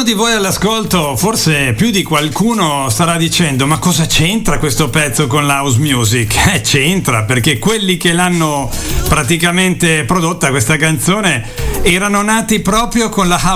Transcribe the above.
di voi all'ascolto, forse più di qualcuno starà dicendo: ma cosa c'entra questo pezzo con la house music? C'entra, perché quelli che l'hanno praticamente prodotta questa canzone erano nati proprio con la house